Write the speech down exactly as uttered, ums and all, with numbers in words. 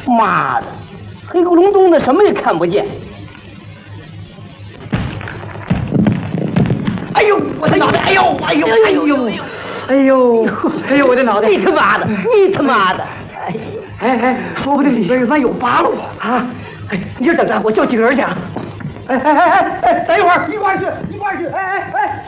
妈的，黑咕隆咚的，什么也看不见。哎呦，我的脑袋！哎呦，哎呦，哎呦，哎呦，哎呦，我的脑袋！你他妈的，你他妈的！哎哎哎，说不定里边他妈有八路啊！哎，你这等着，我叫几个人去啊！哎哎哎哎哎，等一会儿，一块儿去，一块儿去！哎哎哎！